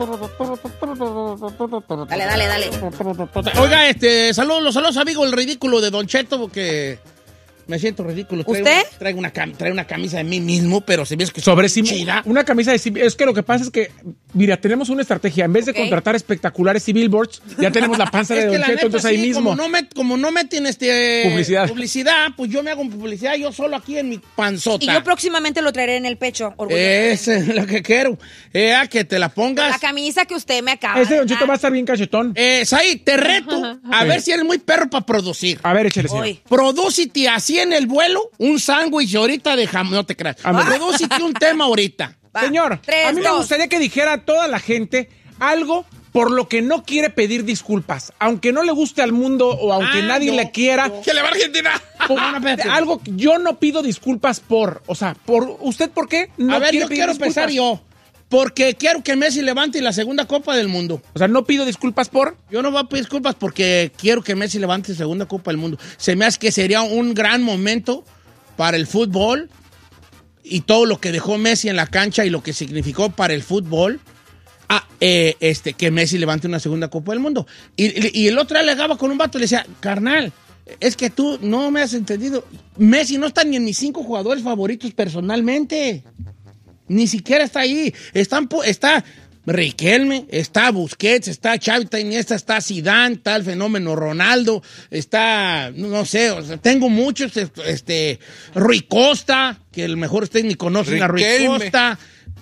Dale. Oiga, saludos amigos, el ridículo de Don Cheto, porque me siento ridículo. ¿Usted? Traigo una camisa de mí mismo, pero se me hace que sobre sí, chida. Una camisa de sí. Es que lo que pasa es que, mira, tenemos una estrategia. En vez de contratar espectaculares y billboards, ya tenemos la panza de Don Cheto, entonces ahí mismo. Como no meten publicidad, pues yo me hago publicidad yo solo aquí en mi panzota. Y yo próximamente lo traeré en el pecho. Es lo que quiero. Que te la pongas. La camisa que usted me acaba. Ese Don Cheto va a estar bien cachetón. Saí, te reto a ver si eres muy perro para producir. A ver, échale, señor. Producite así en el vuelo un sándwich ahorita de jamón. No te creas. Producite un tema ahorita. Señor, 3, a mí me gustaría que dijera a toda la gente algo por lo que no quiere pedir disculpas. Aunque no le guste al mundo o aunque nadie le quiera. ¡Que le va a Argentina! Algo, yo no pido disculpas por. O sea, ¿usted por qué no quiere yo pedir quiero disculpas? empezar yo. Porque quiero que Messi levante la segunda Copa del Mundo. O sea, no pido disculpas por. Yo no voy a pedir disculpas porque quiero que Messi levante la segunda Copa del Mundo. Se me hace que sería un gran momento para el fútbol y todo lo que dejó Messi en la cancha y lo que significó para el fútbol. Que Messi levante una segunda Copa del Mundo. Y el otro alegaba con un vato y le decía, carnal, es que tú no me has entendido. Messi no está ni en mis 5 jugadores favoritos personalmente. Ni siquiera está ahí. Está Riquelme, está Busquets, está Xavi, está Iniesta, está Zidane, está el fenómeno Ronaldo, está, no sé, o sea, tengo muchos, Rui Costa, que el mejor técnico conocen a Rui Costa,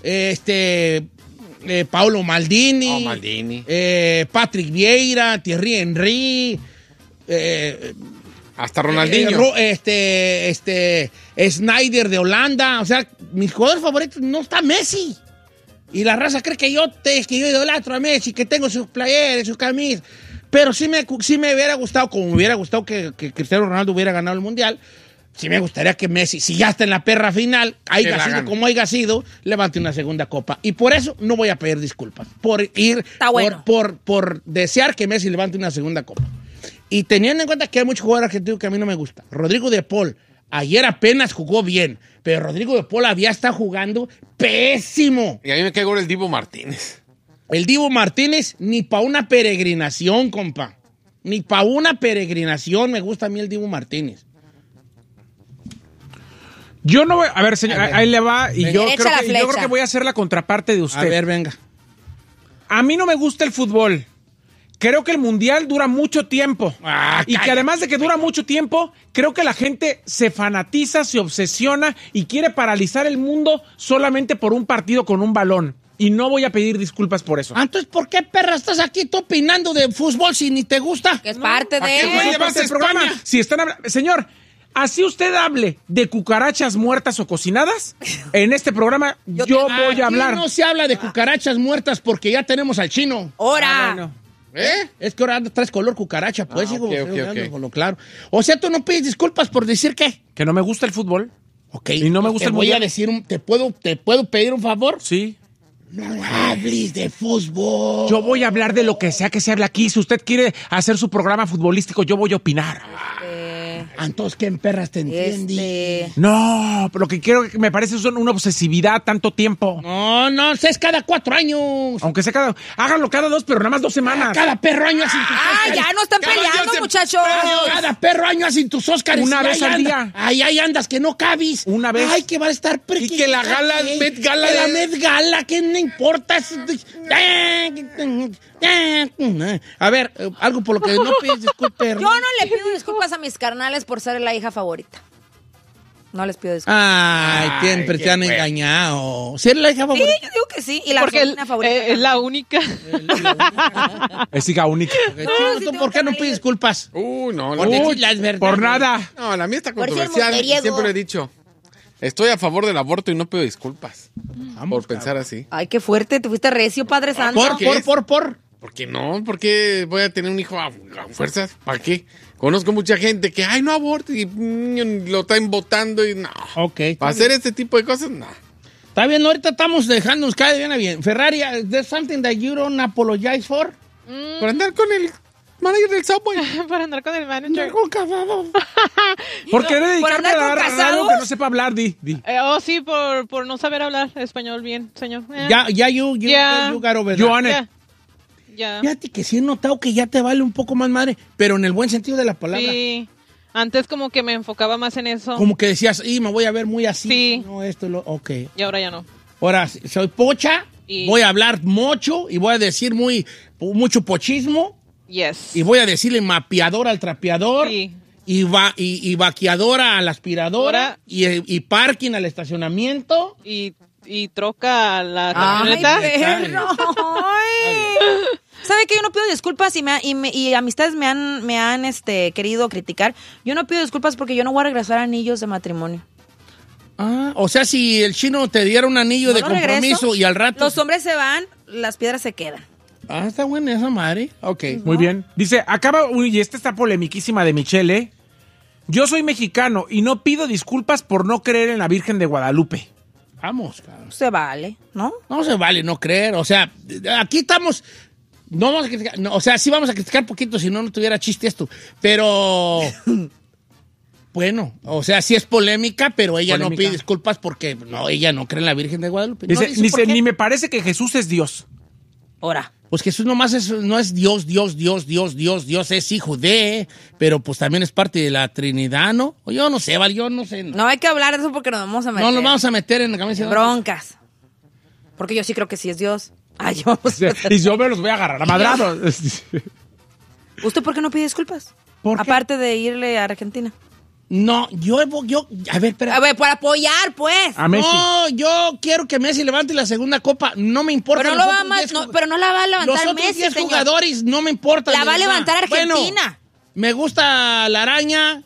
Paolo Maldini, Patrick Vieira, Thierry Henry, hasta Ronaldinho, Snyder de Holanda. O sea, mis jugadores favoritos no está Messi. Y la raza cree que yo idolatro a Messi, que tengo sus playeres, sus camisas. Pero sí me hubiera gustado, como me hubiera gustado que Cristiano Ronaldo hubiera ganado el Mundial. Sí me gustaría que Messi, si ya está en la perra final, haya sido como haya sido, levante una segunda copa. Y por eso no voy a pedir disculpas. Por desear que Messi levante una segunda copa. Y teniendo en cuenta que hay muchos jugadores argentinos que a mí no me gustan. Rodrigo de Paul, ayer apenas jugó bien, pero Rodrigo de Paul había estado jugando pésimo. Y a mí me cae el Dibu Martínez. El Dibu Martínez ni para una peregrinación, compa. Ni para una peregrinación me gusta a mí el Dibu Martínez. Yo no voy... A ver, señor, ahí le va. Y yo creo que voy a hacer la contraparte de usted. A ver, venga. A mí no me gusta el fútbol. Creo que el Mundial dura mucho tiempo. Y que además de que dura mucho tiempo, creo que la gente se fanatiza, se obsesiona y quiere paralizar el mundo solamente por un partido con un balón. Y no voy a pedir disculpas por eso. Entonces, ¿por qué, perra, estás aquí tú opinando de fútbol si ni te gusta? Que es parte de... ¿Qué llevas el programa? Si están hablando... Señor... Así usted hable de cucarachas muertas o cocinadas, en este programa yo voy a hablar. No se habla de cucarachas muertas porque ya tenemos al chino. ¡Hora! Bueno. Es que ahora traes color cucaracha, pues, hijo. Okay. Claro. O sea, tú no pides disculpas por decir qué. Que no me gusta el fútbol. Ok. Y no me gusta el Voy a mundial. decir, ¿te puedo pedir un favor? Sí. No hables de fútbol. Yo voy a hablar de lo que sea que se hable aquí. Si usted quiere hacer su programa futbolístico, yo voy a opinar. Entonces, ¿qué en perras te entiendes? No, pero lo que quiero, me parece son una obsesividad tanto tiempo. No, es cada 4 años. Aunque sea háganlo cada 2, pero nada más 2 semanas. Cada perro año hacen tus Óscares. Ya no están peleando, muchachos. Cada perro año hacen tus Óscares. Una vez al día. Ahí andas, que no cabis. Una vez. Ay, que va a estar... Y que la gala, Met Gala... Que la Met Gala, que no importa. A ver, algo por lo que no pides disculpas. Yo no le pido disculpas a mis carnales por ser la hija favorita. No les pido disculpas. Ay, siempre te han engañado. ¿Sí eres la hija favorita? Sí, yo digo que sí. Y la porque favorita. Es la única. Es hija única. ¿Tú por qué no pides disculpas? No. Por nada. No, la mía está Por ser controversial. mujeriego. Siempre lo he dicho. Estoy a favor del aborto y no pido disculpas. Por pensar así. Ay, qué fuerte. Te fuiste recio, Padre Santo. ¿Por? ¿Por qué no? ¿Por qué voy a tener un hijo a fuerzas? ¿Para qué? Conozco mucha gente que, no aborto y lo están votando y no. Ok. Para hacer este tipo de cosas, no. Está bien, ahorita estamos dejándonos caer bien a bien. Ferrari, ¿there's something that you don't apologize for? Por andar con el Manager del Subway. Para andar con el manager. ¿Por qué dedicarme andar a con dar algo casados? que no sepa hablar? Di. Sí, por no saber hablar español bien, señor. Ya, you got over that. Joanne. Ya. Fíjate que sí he notado que ya te vale un poco más madre, pero en el buen sentido de la palabra. Sí. Antes como que me enfocaba más en eso. Como que decías, me voy a ver muy así. Sí. No, ok. Y ahora ya no. Ahora, soy pocha, voy a hablar mucho y voy a decir mucho pochismo. Yes. Y voy a decirle mapeadora al trapeador. Sí. Y vaqueadora a la aspiradora. Y parking al estacionamiento. Y troca a la camioneta. ¡Ay, perro! Ay. ¿Sabe que yo no pido disculpas y amistades me han querido criticar? Yo no pido disculpas porque yo no voy a regresar anillos de matrimonio. O sea, si el chino te diera un anillo de compromiso regreso, y al rato... los hombres se van, las piedras se quedan. Está buena esa madre. Ok. Muy bien. Dice, y esta está polemiquísima de Michelle, ¿eh? Yo soy mexicano y no pido disculpas por no creer en la Virgen de Guadalupe. Vamos, cabrón. Se vale, ¿no? No se vale no creer. O sea, aquí estamos... No vamos a criticar, o sea, sí vamos a criticar poquito, si no tuviera chiste esto. Pero... Bueno, o sea, sí es polémica, pero ella no pide disculpas porque ella no cree en la Virgen de Guadalupe. Dice, ni me parece que Jesús es Dios. Ahora. Pues Jesús nomás no es Dios, es hijo de, pero pues también es parte de la Trinidad, ¿no? O yo no sé, yo no sé. No hay que hablar de eso porque nos vamos a meter. No nos vamos a meter en la camisa. Broncas. Porque yo sí creo que sí es Dios. Ay, Y yo me los voy a agarrar a madrados. ¿Usted por qué no pide disculpas? ¿Por qué? Aparte de irle a Argentina. No, yo, a ver, espera. A ver, para apoyar, pues. A Messi. No, yo quiero que Messi levante la segunda copa, no me importa. Pero pero no la va a levantar los otros Messi, 10 señor. jugadores, no me importa. La va a levantar Argentina. Bueno, me gusta la araña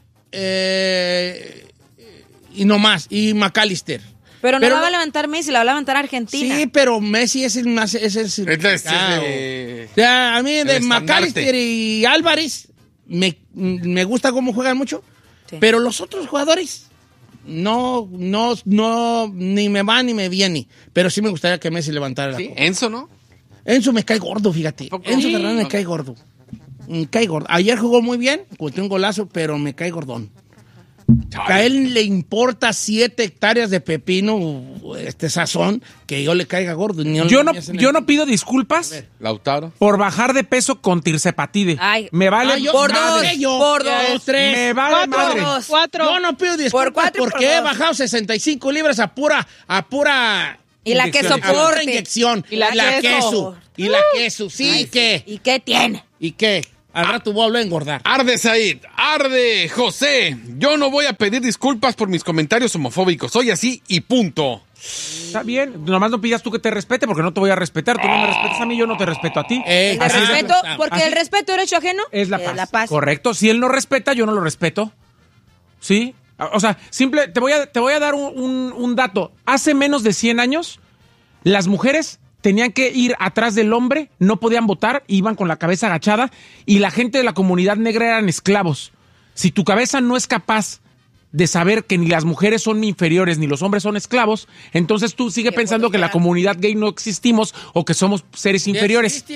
y no más, y McAllister. Pero no la va a levantar Messi, la va a levantar Argentina. Sí, pero Messi es el más... o sea, a mí de McAllister y Álvarez me gusta cómo juegan mucho, sí. Pero los otros jugadores no, ni me va ni me viene. Pero sí me gustaría que Messi levantara la copa. Enzo, ¿no? Enzo me cae gordo, fíjate. Enzo Fernández me cae gordo. Me cae gordo. Ayer jugó muy bien, conté un golazo, pero me cae gordón. A él le importa 7 hectáreas de pepino, sazón, que yo le caiga gordo. Yo no pido disculpas Lautaro por bajar de peso con tirsepatide. Ay. Me vale Por madre. dos, 3. Me vale madre. 4. Yo no pido disculpas porque he bajado 65 libras a pura y la que a pura soporte. inyección. Y la queso. Y la queso. Sí, Ay, ¿y qué? ¿Y qué tiene? ¿Y qué? Al rato voy a hablar de engordar. Arde Said, arde José. Yo no voy a pedir disculpas por mis comentarios homofóbicos. Soy así y punto. Está bien, nomás no pidas tú que te respete porque no te voy a respetar. Tú no me respetas a mí, yo no te respeto a ti. El respeto, porque el respeto es derecho ajeno. Es la paz. Correcto. Si él no respeta, yo no lo respeto. ¿Sí? O sea, te voy a dar un dato. Hace menos de 100 años, las mujeres tenían que ir atrás del hombre, no podían votar, iban con la cabeza agachada y la gente de la comunidad negra eran esclavos. Si tu cabeza no es capaz de saber que ni las mujeres son inferiores ni los hombres son esclavos, entonces tú sigue pensando que la comunidad gay no existimos o que somos seres inferiores.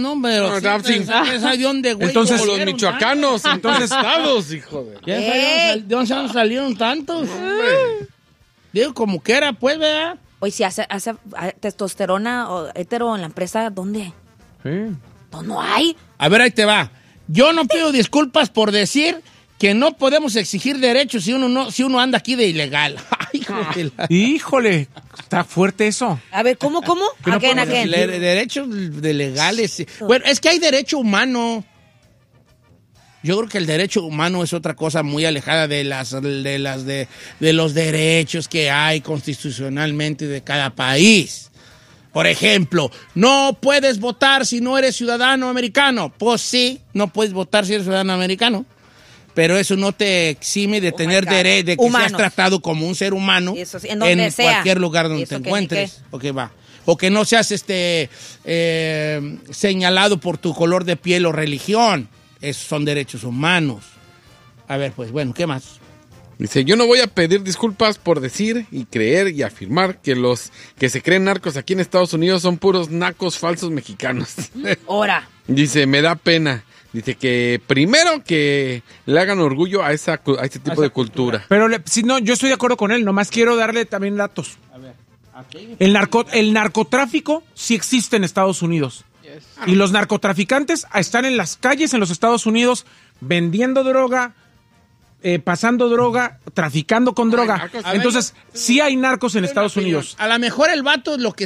Entonces los michoacanos, entonces estados, hijo de... ¿De dónde salieron tantos? Digo, como que era, pues, ¿verdad? Oye, si hace testosterona o hetero en la empresa, ¿dónde? Sí. No hay. A ver, ahí te va. Yo no pido disculpas por decir que no podemos exigir derechos si uno anda aquí de ilegal. Híjole, está fuerte eso. A ver, ¿cómo? Again. Derechos de legales. Bueno, es que hay derecho humano. Yo creo que el derecho humano es otra cosa muy alejada de los derechos que hay constitucionalmente de cada país. Por ejemplo, no puedes votar si no eres ciudadano americano. Pues sí, no puedes votar si eres ciudadano americano. Pero eso no te exime de tener derecho, de que seas tratado como un ser humano eso sí, en cualquier lugar donde te encuentres. O que no seas señalado por tu color de piel o religión. Esos son derechos humanos. A ver, pues, bueno, ¿qué más? Dice, yo no voy a pedir disculpas por decir y creer y afirmar que los que se creen narcos aquí en Estados Unidos son puros nacos falsos mexicanos. Ahora. Dice, me da pena. Dice que primero que le hagan orgullo a este tipo de cultura. Pero si no, yo estoy de acuerdo con él, nomás quiero darle también datos. A ver, aquí. El narcotráfico sí existe en Estados Unidos. Y los narcotraficantes están en las calles en los Estados Unidos vendiendo droga, pasando droga, traficando con droga. narcos. Entonces, sí hay narcos en Estados Unidos. A lo mejor el vato lo que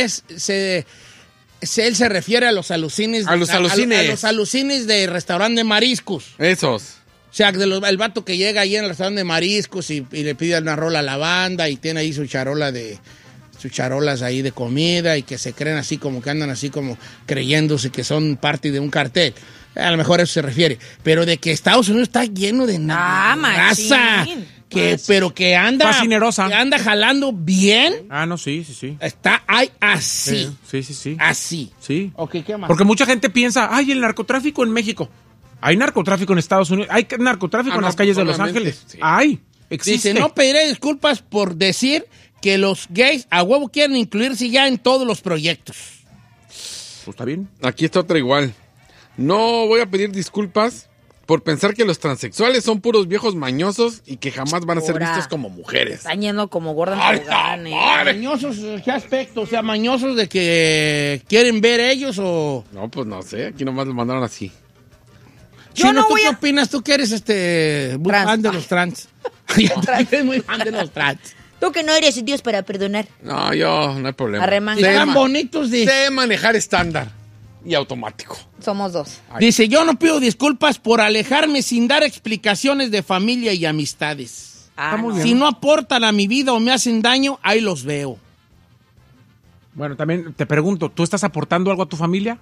él se refiere a los alucines. A los alucines. A los alucines de restaurante de mariscos. Esos. O sea, el vato que llega ahí en el restaurante de mariscos y le pide una rola a la banda y tiene ahí sus charolas ahí de comida y que se creen así como que andan así como creyéndose que son parte de un cartel. A lo mejor a eso se refiere. Pero de que Estados Unidos está lleno de raza. Machín. Pero que anda... Fascinerosa. Que anda jalando bien. Ah, no, sí. Hay así. Sí. Así. Sí. Ok, ¿qué más? Porque mucha gente piensa, ay, el narcotráfico en México. Hay narcotráfico en Estados Unidos. Hay narcotráfico en las calles de Los obviamente, Ángeles. sí. Hay. Existe. Dice, no pediré disculpas por decir que los gays a huevo quieren incluirse ya en todos los proyectos. Pues está bien. Aquí está otra igual. No voy a pedir disculpas por pensar que los transexuales son puros viejos mañosos y que jamás van a ser Ahora. vistos como mujeres. Están yendo como Gordon Ay, Tobogán, Mañosos, ¿qué aspecto? O sea, mañosos de que quieren ver ellos o... No, pues no sé. Aquí nomás lo mandaron así. Yo Chino, no ¿tú voy qué a- opinas? Tú que eres muy Trans. fan de los trans. Eres muy fan de los trans. Tú que no eres Dios para perdonar. No, yo no hay problema. Arremango. Sé Están ma- bonitos de... sé manejar estándar y automático. Somos dos. Dice, yo no pido disculpas por alejarme sin dar explicaciones de familia y amistades. Ah, muy no. bien. Si no aportan a mi vida o me hacen daño, ahí los veo. Bueno, también te pregunto, ¿tú estás aportando algo a tu familia?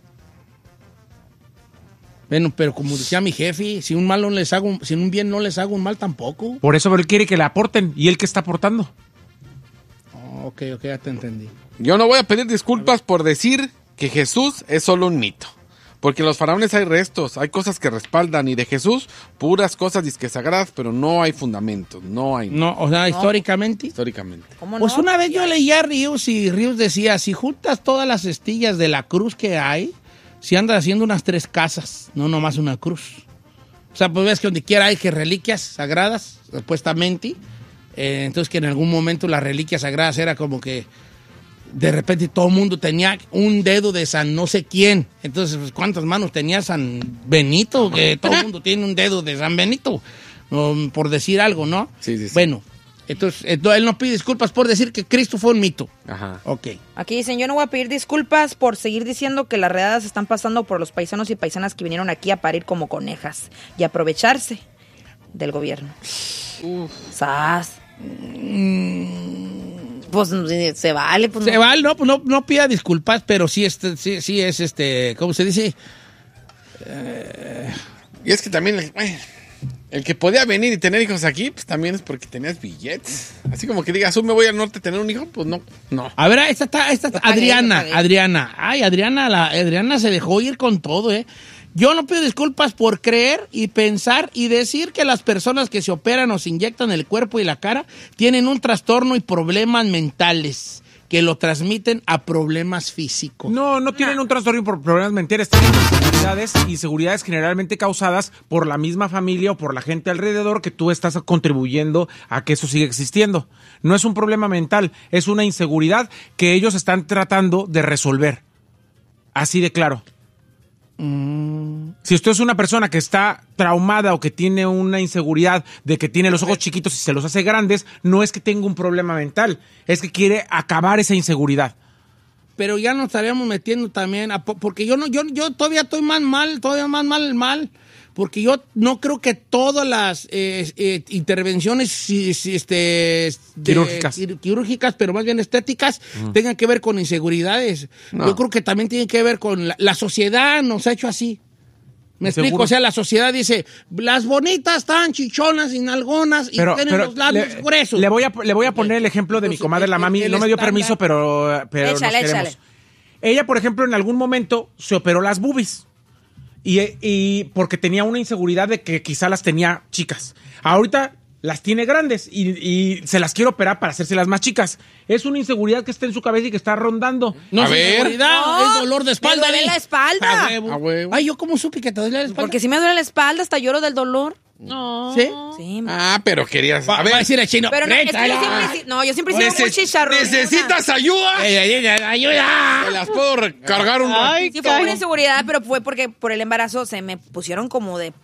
Bueno, pero como decía mi jefe, si un bien no les hago un mal tampoco. Por eso él quiere que le aporten. ¿Y él qué está aportando? Oh, ok, ya te entendí. Yo no voy a pedir disculpas por decir que Jesús es solo un mito. Porque en los faraones hay restos, hay cosas que respaldan y de Jesús puras cosas disque sagradas, pero no hay fundamentos, no hay No, o sea, históricamente. históricamente. ¿Cómo Pues no? una vez yo leía a Ríos y Ríos decía, si juntas todas las estillas de la cruz que hay, si andas haciendo unas 3 casas, no nomás una cruz. O sea, pues ves que donde quiera hay que reliquias sagradas, supuestamente. Entonces que en algún momento las reliquias sagradas era como que de repente todo el mundo tenía un dedo de San no sé quién. Entonces, pues, ¿cuántas manos tenía San Benito? Que todo el mundo tiene un dedo de San Benito, por decir algo, ¿no? Sí. Bueno, entonces él no pide disculpas por decir que Cristo fue un mito. Ajá. Ok. Aquí dicen, yo no voy a pedir disculpas por seguir diciendo que las redadas están pasando por los paisanos y paisanas que vinieron aquí a parir como conejas y aprovecharse del gobierno. ¡Sas! Pues se vale. Pues, Se no. vale, no pida disculpas, pero sí es ¿cómo se dice? Y es que también el que podía venir y tener hijos aquí, pues también es porque tenías billetes. Así como que digas, me voy al norte a tener un hijo, pues no. A ver, esta Lo pagué, Adriana, lo pagué. Adriana. Ay, Adriana se dejó ir con todo, ¿eh? Yo no pido disculpas por creer y pensar y decir que las personas que se operan o se inyectan el cuerpo y la cara tienen un trastorno y problemas mentales que lo transmiten a problemas físicos. No tienen un trastorno por problemas mentales, tienen inseguridades generalmente causadas por la misma familia o por la gente alrededor que tú estás contribuyendo a que eso siga existiendo. No es un problema mental, es una inseguridad que ellos están tratando de resolver. Así de claro. Si usted es una persona que está traumada o que tiene una inseguridad de que tiene los ojos chiquitos y se los hace grandes, no es que tenga un problema mental, es que quiere acabar esa inseguridad. Pero ya nos estaríamos metiendo también, porque yo todavía estoy más mal, porque yo no creo que todas las intervenciones quirúrgicas, pero más bien estéticas, tengan que ver con inseguridades. No. Yo creo que también tienen que ver con la sociedad nos ha hecho así. ¿Me ¿Seguro? explico? O sea, la sociedad dice, las bonitas están chichonas y nalgonas y tienen los labios gruesos. Le voy a poner el ejemplo de mi Entonces, comadre, la mami. el No me dio estándar- permiso, pero nos Échale, queremos. échale. Ella, por ejemplo, en algún momento se operó las boobies. Y porque tenía una inseguridad de que quizá las tenía chicas. Ahorita las tiene grandes y se las quiere operar para hacérselas más chicas. Es una inseguridad que está en su cabeza y que está rondando. No A es ver. inseguridad, No, es dolor de espalda. me duele la espalda. A huevo. A huevo. Ay, ¿yo cómo supe que te duele la espalda? Porque si me duele la espalda, hasta lloro del dolor. No. ¿Sí? Sí. Ah, pero querías. Va A ver, a decir el chino. Pero no, es que yo "Rétala". siempre, yo siempre he sido muy chicharrona. ¿necesitas ayuda? ¡Ayuda! ¿Te las puedo recargar un Ay, Sí, fue una Cayo. inseguridad, pero fue porque por el embarazo se me pusieron como de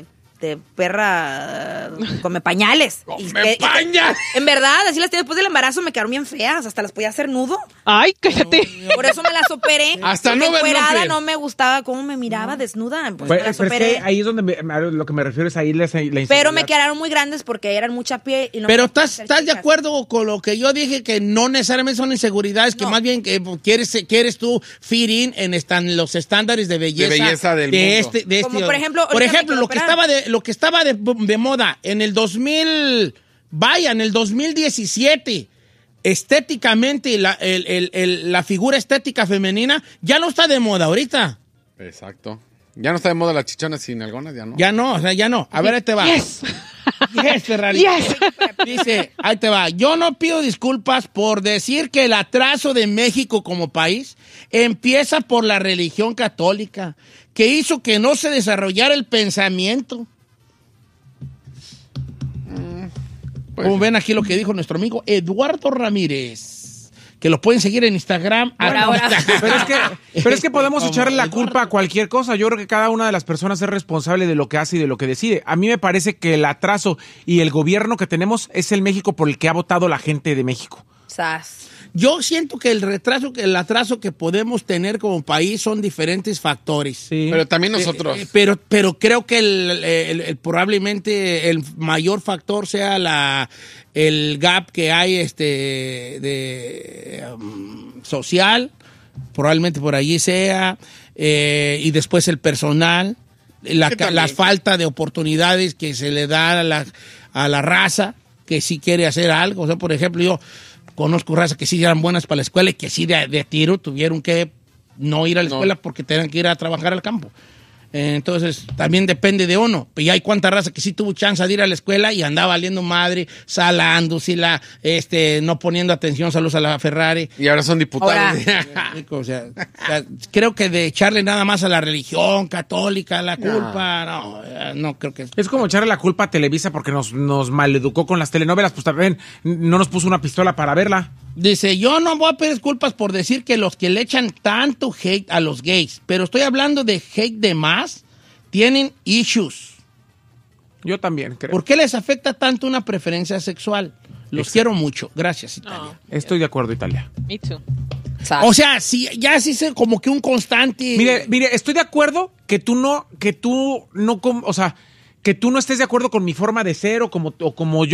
perra, come pañales. ¡Come pañales! En verdad, así las después del embarazo me quedaron bien feas, hasta las podía hacer nudo. Ay, cállate. Por eso me las operé. Hasta porque no ver, no encuerada creer. no me gustaba cómo me miraba desnuda, pues Pues, me las pero es operé. que ahí es donde lo que me refiero es ahí la inseguridad. Pero me quedaron muy grandes porque eran mucha piel. Y no Pero me podían ¿estás hacer de chicas. acuerdo con lo que yo dije? Que no necesariamente son inseguridades, que No. más bien que quieres tú fit in en los estándares de belleza, De belleza del mundo. Como, por ejemplo, por ahorita ejemplo, me lo que quiero estaba de moda en el 2017, estéticamente, la figura estética femenina ya no está de moda ahorita. Exacto. Ya no está de moda las chichonas sin algonas, ya no. Ya no, o sea, ya no. A ver, ahí te va. Yes. Yes, Ferrari. Yes. Dice, ahí te va. Yo no pido disculpas por decir que el atraso de México como país empieza por la religión católica, que hizo que no se desarrollara el pensamiento. Pues, Como ven aquí lo que dijo nuestro amigo Eduardo Ramírez, que lo pueden seguir en Instagram. ahora. Pero es que podemos echarle la culpa a cualquier cosa. Yo creo que cada una de las personas es responsable de lo que hace y de lo que decide. A mí me parece que el atraso y el gobierno que tenemos es el México por el que ha votado la gente de México. Sas. Yo siento que el atraso que podemos tener como país son diferentes factores. Sí. pero también nosotros. Pero creo que probablemente el mayor factor sea el gap que hay social, probablemente por allí sea, y después el personal, la falta de oportunidades que se le da a la raza que sí quiere hacer algo. O sea, por ejemplo, yo conozco razas que sí eran buenas para la escuela y que sí de tiro tuvieron que no ir a la escuela porque tenían que ir a trabajar al campo. Entonces, también depende de uno. Y hay cuánta raza que sí tuvo chance de ir a la escuela y andaba valiendo madre, salándose, no poniendo atención, saludos a la Ferrari. Y ahora son diputados. O sea, creo que de echarle nada más a la religión católica la culpa, no creo que... Es como echarle la culpa a Televisa porque nos maleducó con las telenovelas. Pues también no nos puso una pistola para verla. Dice, yo no voy a pedir disculpas por decir que los que le echan tanto hate a los gays, pero estoy hablando de hate de más, tienen issues. Yo también creo. ¿Por qué les afecta tanto una preferencia sexual? Los quiero mucho. Gracias, Italia. Estoy de acuerdo, Italia. Me too. Sas. O sea, sí, ya sí sé como que un constante... Mire, estoy de acuerdo que tú no estés de acuerdo con mi forma de ser o como yo